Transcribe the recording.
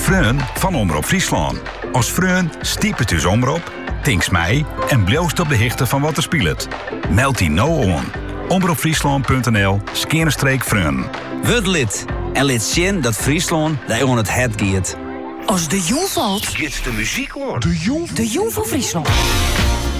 Freun van Omroep Friesland. Als Freun stiep het dus omroep, tinks mij en bloost op de hichte van wat er speelt. Meld die nou aan. omroepfriesland.nl/Freun. Word lid en lid zien dat Friesland daar on het het giet. Als de jong valt, Giet de muziek hoor. de jong van Friesland.